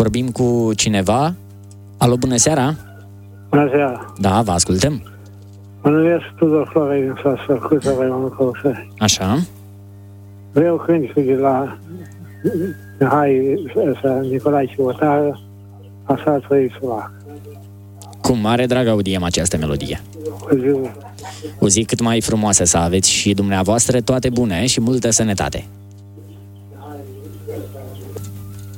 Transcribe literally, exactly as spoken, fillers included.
vorbim cu cineva. Alo, bună seara! Bună seara! Da, vă ascultăm! Mă numesc Tudor Florei din Sat Sărcuță, Raionul Călăsări. Așa. Vreau cânticul de la Mihai ăsta, Nicolae Ciobotară, Așa trăi sulac. Cu mare drag audiem această melodie. O zi, O zi cât mai frumoasă să aveți și dumneavoastră, toate bune și multă sănătate!